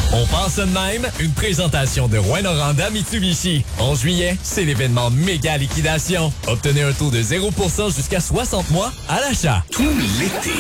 On pense de même, une présentation de Rouyn-Noranda Mitsubishi. En juillet, c'est l'événement méga liquidation. Obtenez un taux de 0% jusqu'à 60 mois à l'achat. Tout l'été.